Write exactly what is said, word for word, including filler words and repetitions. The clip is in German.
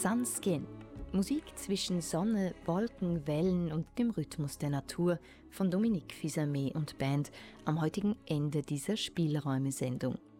Sunskin. Musik zwischen Sonne, Wolken, Wellen und dem Rhythmus der Natur von Dominique Fils-Aimé und Band am heutigen Ende dieser Spielräume-Sendung.